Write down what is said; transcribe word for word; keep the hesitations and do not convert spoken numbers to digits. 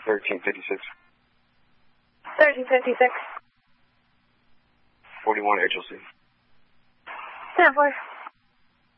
thirteen fifty-six. thirteen fifty-six. forty-one H L C. ten four.